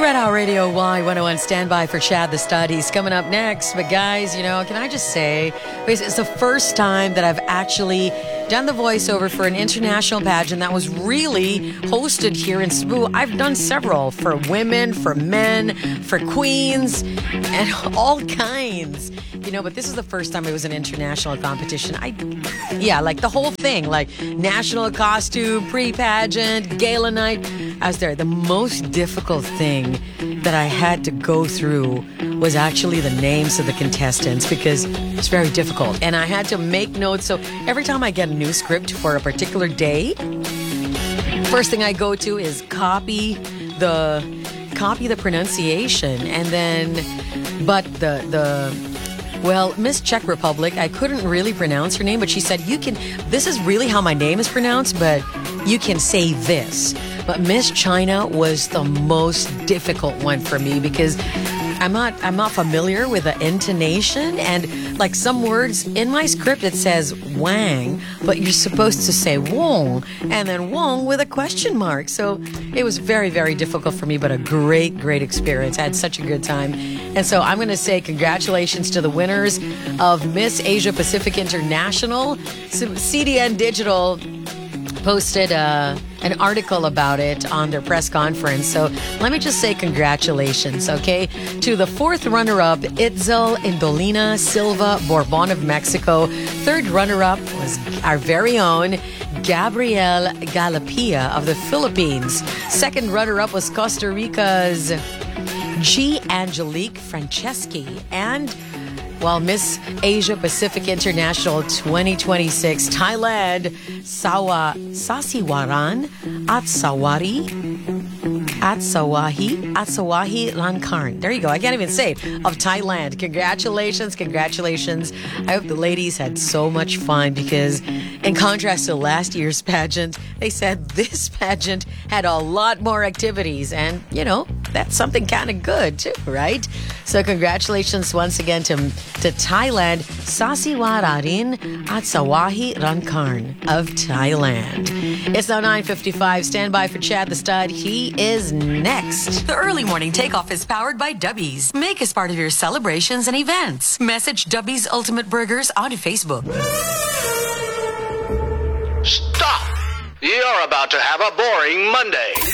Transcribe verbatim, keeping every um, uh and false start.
Red Hour Radio Y one oh one standby for Chad the Stud. He's coming up next. But guys, you know, can I just say, it's the first time that I've actually done the voiceover for an international pageant that was really hosted here in Cebu. I've done several for women, for men, for queens, and all kinds. You know, but this is the first time it was an international competition. I, yeah, like the whole thing, like national costume, pre-pageant, gala night. I was there. The most difficult thing that I had to go through was actually the names of the contestants because it's very difficult. And I had to make notes. So every time I get a new script for a particular day, first thing I go to is copy the copy the pronunciation. And then, but the the well, Miss Czech Republic, I couldn't really pronounce her name, but she said, you can, this is really how my name is pronounced, but you can say this. But Miss China was the most difficult one for me because I'm not I'm not familiar with the intonation, and like some words in my script it says Wang, but you're supposed to say Wong, and then Wong with a question mark. So it was very, very difficult for me, but a great, great experience. I had such a good time. And so I'm going to say congratulations to the winners of Miss Asia Pacific International. C D N Digital posted uh, an article about it on their press conference. So let me just say congratulations, okay? To the fourth runner-up, Itzel Indolina Silva Bourbon of Mexico. Third runner-up was our very own Gabrielle Galapia of the Philippines. Second runner-up was Costa Rica's G. Angelique Franceschi. And while Miss Asia Pacific International twenty twenty-six, Thailand, Sawa Sasiwaran Atsawari Atsawahi Atsawahi Lankarn. There you go. I can't even say it. Of Thailand. Congratulations, congratulations. I hope the ladies had so much fun because in contrast to last year's pageant, they said this pageant had a lot more activities, and you know, that's something kind of good too, right? So congratulations once again to, to Thailand, Sasiwararin Atsawahi Rankarn of Thailand. It's now nine fifty-five. Stand by for Chad the Stud. He is next. The early morning takeoff is powered by Dubby's. Make us part of your celebrations and events. Message Dubby's Ultimate Burgers on Facebook. Stop! You're about to have a boring Monday.